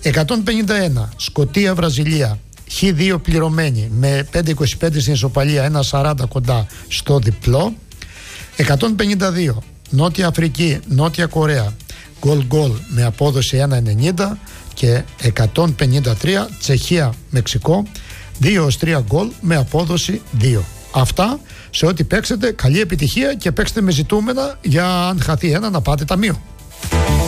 151 Σκωτία-Βραζιλία, Χ2 πληρωμένη με 5-25 στην ισοπαλία, 1-40 κοντά στο διπλό. 152 Νότια Αφρική, Νότια Κορέα, γκολ με απόδοση 1,90. Και 153 Τσεχία-Μεξικό, 2-3 γκολ με απόδοση 2. Αυτά σε ό,τι παίξετε. Καλή επιτυχία και παίξτε με ζητούμενα για αν χαθεί ένα να πάτε ταμείο.